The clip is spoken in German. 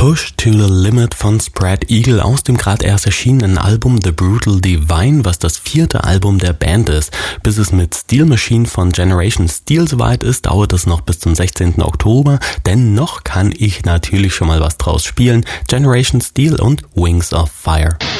Push to the Limit von Spread Eagle aus dem gerade erst erschienenen Album The Brutal Divine, was das 4. Album der Band ist. Bis es mit Steel Machine von Generation Steel soweit ist, dauert es noch bis zum 16. Oktober, denn noch kann ich natürlich schon mal was draus spielen. Generation Steel und Wings of Fire.